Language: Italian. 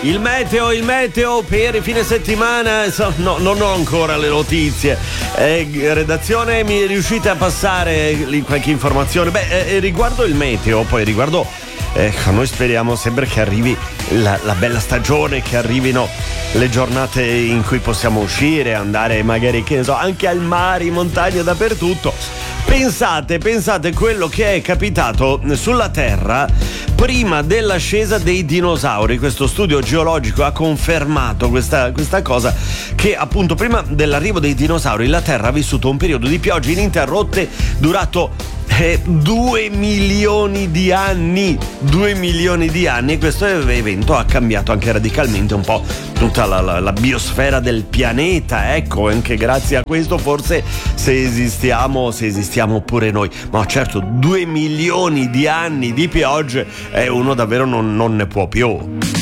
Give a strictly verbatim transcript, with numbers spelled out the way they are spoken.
Il meteo, il meteo per il fine settimana. No, non ho ancora le notizie. Eh, redazione, mi riuscite a passare lì qualche informazione? Beh, eh, riguardo il meteo, poi riguardo, ecco, noi speriamo sempre che arrivi la, la bella stagione, che arrivino le giornate in cui possiamo uscire, andare magari, che ne so, anche al mare, in montagna, dappertutto. Pensate, pensate quello che è capitato sulla Terra prima dell'ascesa dei dinosauri. Questo studio geologico ha confermato questa, questa cosa, che appunto prima dell'arrivo dei dinosauri la Terra ha vissuto un periodo di piogge ininterrotte durato eh, due milioni di anni. Due milioni di anni, e questo evento ha cambiato anche radicalmente un po' tutta la, la, la biosfera del pianeta. Ecco, anche grazie a questo forse se esistiamo, se esistiamo pure noi. Ma certo, due milioni di anni di piogge, e uno davvero non, non ne può più.